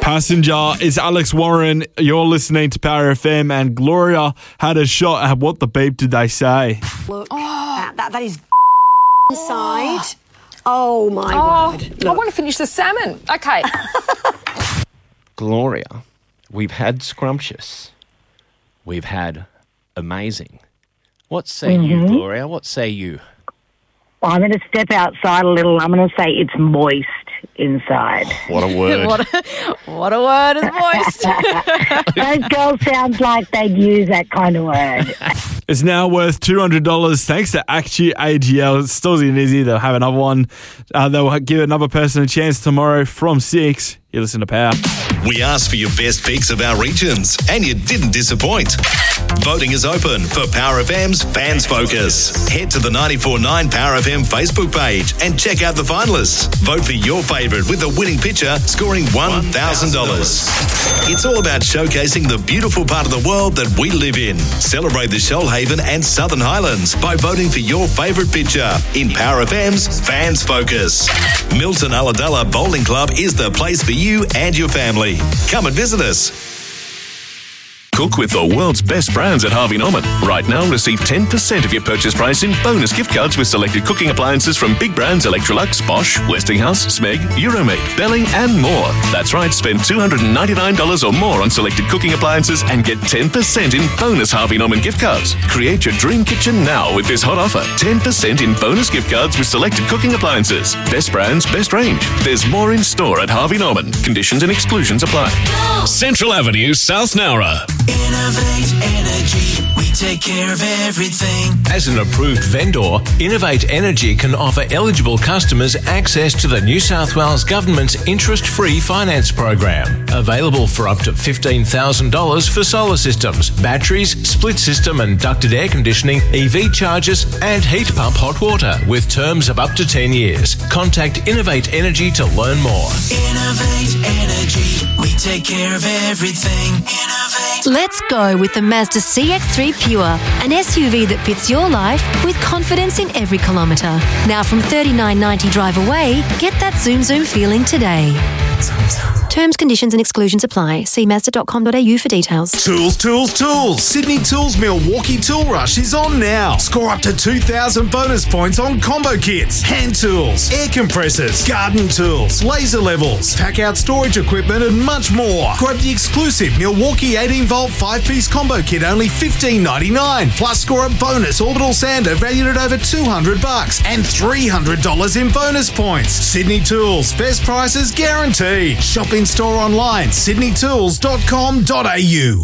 Passenger is Alex Warren. You're listening to Power FM, and Gloria had a shot at what the beep did they say. Look, that is inside. Oh, my word. Look. I want to finish the salmon. Okay. Gloria, we've had scrumptious. We've had amazing. What say you, Gloria? What say you? Well, I'm going to step outside a little. I'm going to say it's moist inside. What a word. What a word is moist. Those girls sound like they'd use that kind of word. It's now worth $200 thanks to Actu AGL. It's still and easy. They'll have another one. They'll give another person a chance tomorrow from 6. You listen to Power. We asked for your best picks of our regions, and you didn't disappoint. Voting is open for Power FM's Fans Focus. Head to the 94.9 Power FM Facebook page and check out the finalists. Vote for your favourite with the winning picture scoring $1,000. It's all about showcasing the beautiful part of the world that we live in. Celebrate the Shoalhaven and Southern Highlands by voting for your favourite picture in Power FM's Fans Focus. Milton Ulladulla Bowling Club is the place for you and your family. Come and visit us. Cook with the world's best brands at Harvey Norman. Right now, receive 10% of your purchase price in bonus gift cards with selected cooking appliances from big brands Electrolux, Bosch, Westinghouse, Smeg, Euromaid, Belling and more. That's right, spend $299 or more on selected cooking appliances and get 10% in bonus Harvey Norman gift cards. Create your dream kitchen now with this hot offer. 10% in bonus gift cards with selected cooking appliances. Best brands, best range. There's more in store at Harvey Norman. Conditions and exclusions apply. Central Avenue, South Nowra. Innovate Energy, we take care of everything. As an approved vendor, Innovate Energy can offer eligible customers access to the New South Wales Government's interest-free finance program. Available for up to $15,000 for solar systems, batteries, split system and ducted air conditioning, EV chargers and heat pump hot water with terms of up to 10 years. Contact Innovate Energy to learn more. Innovate Energy, we take care of everything. Innovate. Let's go with the Mazda CX-3 Pure, an SUV that fits your life with confidence in every kilometre. Now from $39.90 drive away, get that zoom feeling today. Terms, conditions and exclusions apply. See Mazda.com.au for details. Tools, tools, tools. Sydney Tools Milwaukee Tool Rush is on now. Score up to 2,000 bonus points on combo kits, hand tools, air compressors, garden tools, laser levels, pack-out storage equipment and much more. Grab the exclusive Milwaukee 18-volt 5-piece combo kit, only $15.99. Plus score a bonus orbital sander valued at over $200 and $300 in bonus points. Sydney Tools, best prices guaranteed. Shop in store online, sydneytools.com.au.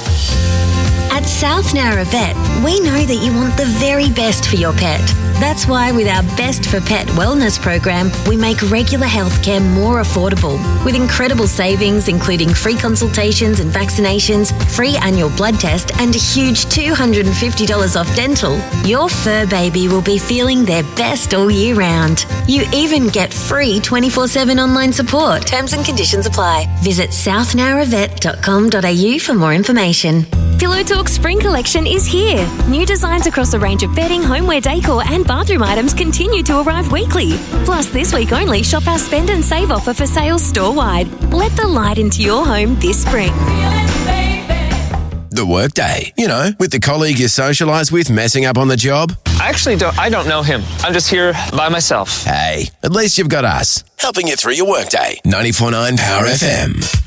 At South Nowra Vet, we know that you want the very best for your pet. That's why with our Best for Pet wellness program, we make regular healthcare more affordable with incredible savings, including free consultations and vaccinations, free annual blood test, and a huge $250 off dental. Your fur baby will be feeling their best all year round. You even get free 24/7 online support. Terms and conditions apply. Visit southnowravet.com.au for more information. Pillow Talk Spring Collection is here. New designs across a range of bedding, homeware decor and bathroom items continue to arrive weekly. Plus, this week only, shop our Spend and Save offer for sales store-wide. Let the light into your home this spring. The workday, you know, with the colleague you socialise with messing up on the job. I don't know him. I'm just here by myself. Hey, at least you've got us, helping you through your workday. 94.9 Power FM.